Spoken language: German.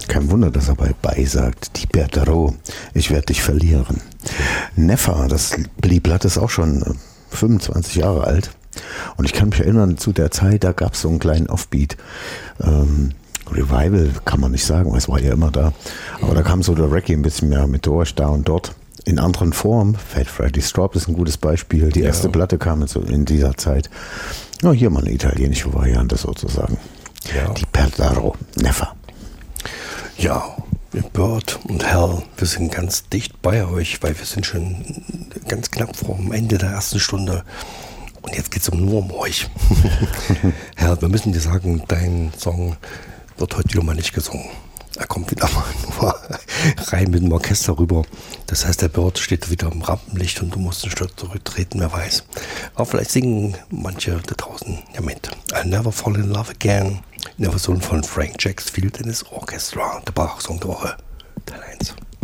Kein Wunder, dass er bei sagt, Ti perderò, ich werde dich verlieren. Neffa, die Platte ist auch schon 25 Jahre alt. Und ich kann mich erinnern, zu der Zeit, da gab es so einen kleinen Offbeat. Revival kann man nicht sagen, weil es war ja immer da. Aber da kam so der Reggae ein bisschen mehr mit durch, da und dort. In anderen Formen. Fat Freddy Strop ist ein gutes Beispiel. Die erste Platte kam so in dieser Zeit. Ja, hier mal eine italienische Variante sozusagen. Ja. Die Perderò, Neffa. Ja, Bird und Hell, wir sind ganz dicht bei euch, weil wir sind schon ganz knapp vor dem Ende der ersten Stunde. Und jetzt geht es nur um euch. Hell, wir müssen dir sagen, dein Song wird heute wieder mal nicht gesungen. Er kommt wieder mal nur rein mit dem Orchester rüber. Das heißt, der Bird steht wieder im Rampenlicht und du musst einen Schritt zurücktreten, wer weiß. Aber vielleicht singen manche da draußen ja mit. I'll Never Fall in Love Again, in der Version von Frank Jacksfield in his Orchestra, der Bach-Song der Woche.